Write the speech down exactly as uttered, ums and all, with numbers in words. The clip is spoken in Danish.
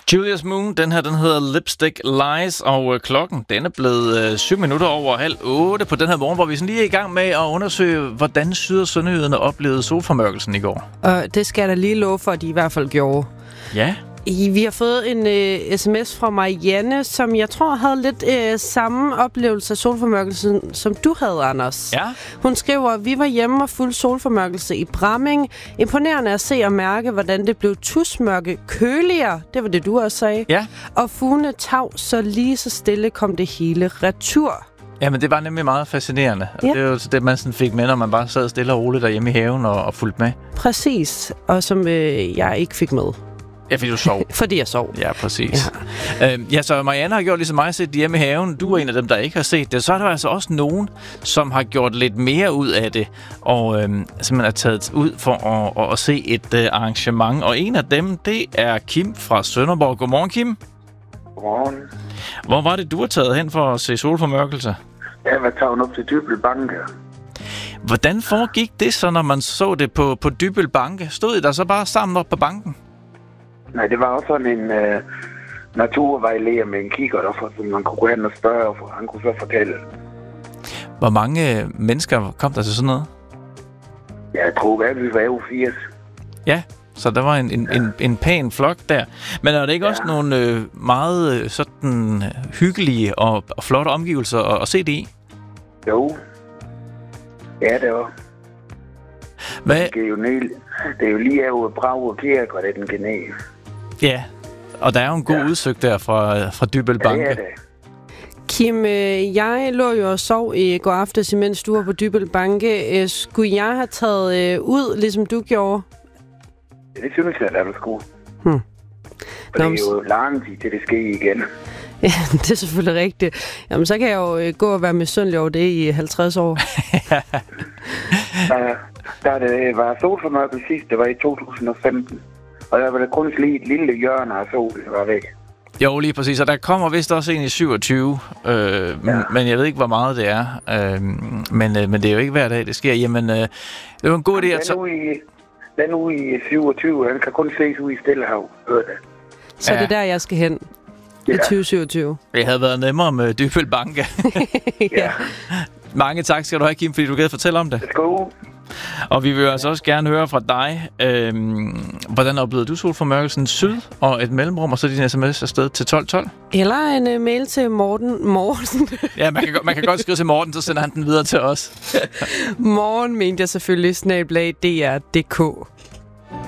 Julius Moon, den her, den hedder Lipstick Lies, og øh, klokken, den er blevet øh, syv minutter over halv otte på den her morgen, hvor vi sådan lige er i gang med at undersøge, hvordan syd- og sønderjyderne oplevede solformørkelsen i går. Og det skal jeg da lige love for, at de i hvert fald gjorde. Ja. Vi har fået en øh, sms fra Marianne, som jeg tror havde lidt øh, samme oplevelse af solformørkelsen, som du havde, Anders. Ja. Hun skriver, vi var hjemme og fuld solformørkelse i Bramming. Imponerende at se og mærke, hvordan det blev tusmørke køligere. Det var det, du også sagde. Ja. Og fuglene tav, så lige så stille kom det hele retur. Ja, men det var nemlig meget fascinerende. Ja. Det er jo det, man sådan fik med, når man bare sad stille og roligt derhjemme i haven og, og fulgte med. Præcis. Og som øh, jeg ikke fik med. Ja, fordi du sov. Fordi jeg sov. Ja, præcis. Ja. Øhm, ja, så Marianne har gjort ligesom mig, set hjemme i haven. Du er en af dem, der ikke har set det. Så er der altså også nogen, som har gjort lidt mere ud af det, og øhm, simpelthen er taget ud for at, at, at se et øh, arrangement. Og en af dem, det er Kim fra Sønderborg. Godmorgen, Kim. Godmorgen. Hvor var det, du har taget hen for at se solformørkelse? Jeg var taget op til Dybbøl Banke. Hvordan foregik det så, når man så det på, på Dybbøl Banke? Stod I der så bare sammen op på banken? Nej, det var også sådan en uh, naturvejleder med en kikkert, og så man kunne gå hen og spørge, og han kunne så fortælle. Hvor mange mennesker kom der til sådan noget? Ja, jeg tror, at vi var over firs. Ja, så der var en, en, ja. en, en pæn flok der. Men er det ikke ja. også nogle øh, meget øh, sådan hyggelige og, og flotte omgivelser at, at se det i? Jo. Ja, det var. Hvad? Det er jo, ned, det er jo lige over Brag og Kirke, og det er den genæ. Ja, og der er jo en god ja. udsigt der fra, fra Dybbøl Banke. Ja, det er det. Kim, øh, jeg lå jo og sov i går aftes, imens du var på Dybbøl Banke. Øh, skulle jeg have taget øh, ud, ligesom du gjorde? Ja, det synes jeg, at du skulle. Hmm. For Nå, det er jo lang tid til det sker igen. Ja, det er selvfølgelig rigtigt. Jamen, så kan jeg jo øh, gå og være misundelig over det i halvtreds år. der, der det var solformørkelse sidst, det var i to tusind og femten. Og der var det kun lige et lille hjørne af sol, der var væk. Jo, lige præcis. Og der kommer vist også en i syvogtyve. Øh, ja. Men jeg ved ikke, hvor meget det er. Øh, men, øh, men det er jo ikke hver dag, det sker. Jamen, øh, det var en god idé at... Den uge i, den uge i syvogtyve, den kan kun ses ude i Stillehav. Så ja. Det er der, jeg skal hen. I ja. tyve syvogtyve. Det havde været nemmere med Dybbøl Banke. Ja. Mange tak skal du have, Kim, fordi du gad fortælle om det. Skål. Og vi vil altså også gerne høre fra dig, øhm, hvordan oplevede du solformørkelsen syd, og et mellemrum, og så din sms afsted til tolv tolv? Eller en uh, mail til Morten. Morten. Ja, man kan, man kan godt skrive til Morten, så sender han den videre til os. Morgen mente jeg selvfølgelig snabel-a D R punktum d k.